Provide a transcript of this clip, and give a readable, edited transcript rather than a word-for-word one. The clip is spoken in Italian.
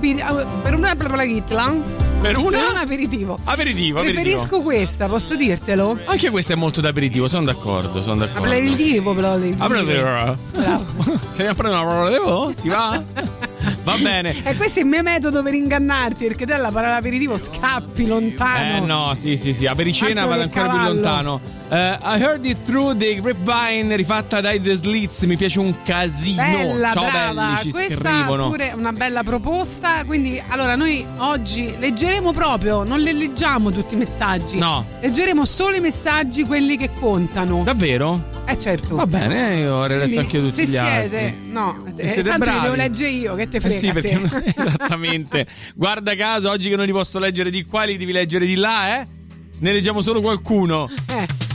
per un aperitivo. Preferisco questa, posso dirtelo? Anche questa è molto d'aperitivo, sono d'accordo. Aperitivo, però. Bravo. Se ne a prendere una parola, ti va? Va bene. E questo è il mio metodo per ingannarti, perché te alla parola aperitivo scappi lontano. No, sì. Apericena vado ancora più lontano. I heard it through the grapevine, rifatta dai The Slits. Mi piace un casino. Bella, ciao brava. belli, ci questa scrivono. Questa pure è una bella proposta. Quindi, allora, noi oggi leggeremo proprio, non le leggiamo tutti i messaggi. No. Leggeremo solo i messaggi, quelli che contano. Davvero? Certo. Va bene, io avrei letto anche io tutti gli altri. Se siete tanto bravi. li devo leggere io, che te frega. Sì, perché esattamente. Guarda caso, oggi che non li posso leggere di qua, li devi leggere di là, Ne leggiamo solo qualcuno.